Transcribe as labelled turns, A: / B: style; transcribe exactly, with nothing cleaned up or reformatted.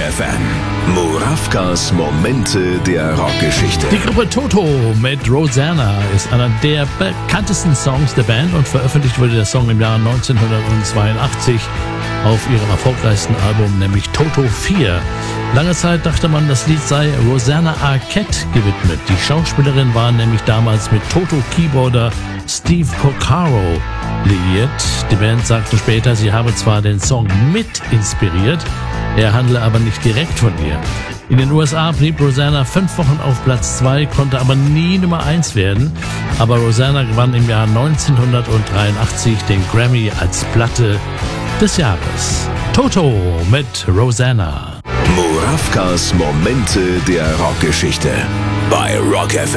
A: F M. Murawkas Momente der Rockgeschichte.
B: Die Gruppe Toto mit Rosanna ist einer der bekanntesten Songs der Band und veröffentlicht wurde der Song im Jahr neunzehnhundertzweiundachtzig auf ihrem erfolgreichsten Album, nämlich Toto vier. Lange Zeit dachte man, das Lied sei Rosanna Arquette gewidmet. Die Schauspielerin war nämlich damals mit Toto-Keyboarder Steve Porcaro liiert. Die Band sagte später, sie habe zwar den Song mit inspiriert, er handle aber nicht direkt von ihr. In den U S A blieb Rosanna fünf Wochen auf Platz zwei, konnte aber nie Nummer eins werden. Aber Rosanna gewann im Jahr neunzehnhundertdreiundachtzig den Grammy als Platte des Jahres. Toto mit Rosanna.
A: Murawkas Momente der Rockgeschichte bei Rock F M.